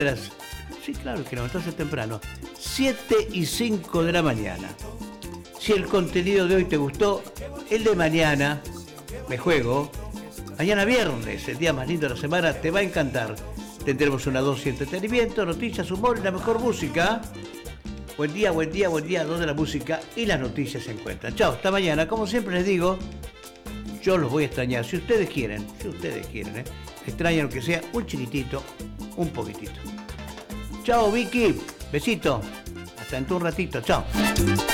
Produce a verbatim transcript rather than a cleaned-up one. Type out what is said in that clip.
Sí, claro que levantarse temprano. siete y cinco de la mañana. Si el contenido de hoy te gustó, el de mañana, me juego, mañana viernes, el día más lindo de la semana, te va a encantar. Tendremos una dosis de entretenimiento, noticias, humor y la mejor música. Buen día, buen día, buen día, donde la música y las noticias se encuentran. Chao, hasta mañana. Como siempre les digo, yo los voy a extrañar. Si ustedes quieren, si ustedes quieren, ¿eh? extrañan que sea un chiquitito, un poquitito. Chao, Vicky. Besito. Hasta dentro un ratito. Chao.